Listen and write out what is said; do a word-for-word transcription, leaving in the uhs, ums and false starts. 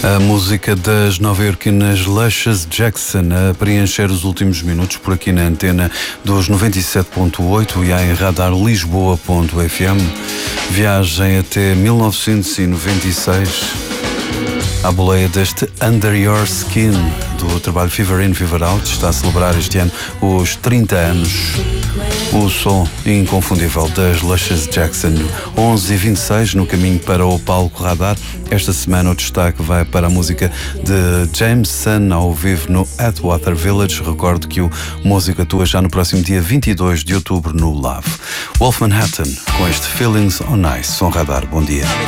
A música das nova-iorquinas Luscious Jackson a preencher os últimos minutos por aqui na antena dos noventa e sete ponto oito e em radar lisboa ponto f m. Viagem até mil novecentos e noventa e seis à boleia deste Under Your Skin do trabalho Fever In, Fever Out. Está a celebrar este ano os trinta anos. O som inconfundível das Luscious Jackson. onze e vinte e seis no caminho para o palco Radar. Esta semana o destaque vai para a música de Jameson ao vivo no Atwater Village. Recordo que o músico atua já no próximo dia vinte e dois de outubro no Love. Wolf Manhattan com este Feelings on Ice. Som Radar, bom dia.